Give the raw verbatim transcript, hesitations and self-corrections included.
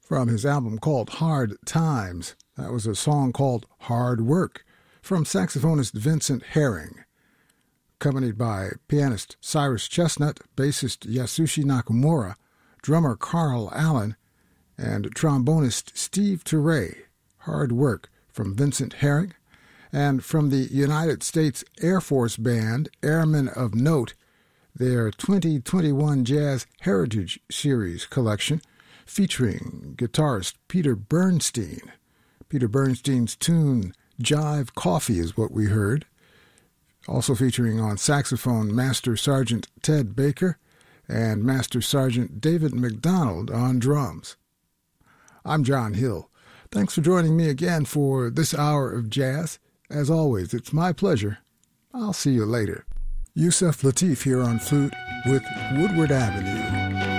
from his album called Hard Times. That was a song called Hard Work from saxophonist Vincent Herring, accompanied by pianist Cyrus Chestnut, bassist Yasushi Nakamura, drummer Carl Allen, and trombonist Steve Turre. Hard Work from Vincent Herring. And from the United States Air Force Band, Airmen of Note, their twenty twenty-one Jazz Heritage Series collection featuring guitarist Peter Bernstein. Peter Bernstein's tune Jive Coffee is what we heard. Also featuring on saxophone Master Sergeant Ted Baker and Master Sergeant David McDonald on drums. I'm John Hill. Thanks for joining me again for this hour of jazz. As always, it's my pleasure. I'll see you later. Yusef Lateef here on flute with Woodward Avenue.